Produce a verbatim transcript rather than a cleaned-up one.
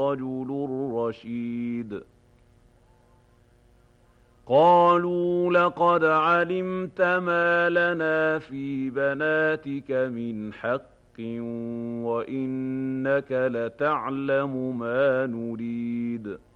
رجل رشيد. قالوا لقد علمت ما لنا في بناتك من حق وإنك لتعلم ما نريد